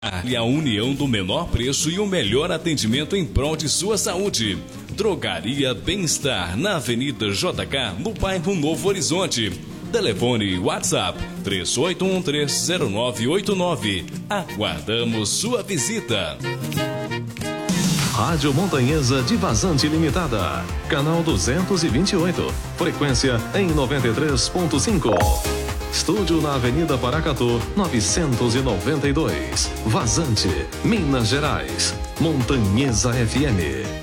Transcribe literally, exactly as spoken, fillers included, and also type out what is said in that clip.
E a união do menor preço e o melhor atendimento em prol de sua saúde. Drogaria Bem-Estar, na Avenida J K, no bairro Novo Horizonte. Telefone WhatsApp três oito um três zero nove oito nove. Aguardamos sua visita. Rádio Montanhesa de Vazante Limitada. Canal duzentos e vinte e oito. Frequência em noventa e três ponto cinco. Estúdio na Avenida Paracatu, novecentos e noventa e dois. Vazante, Minas Gerais. Montanhesa F M.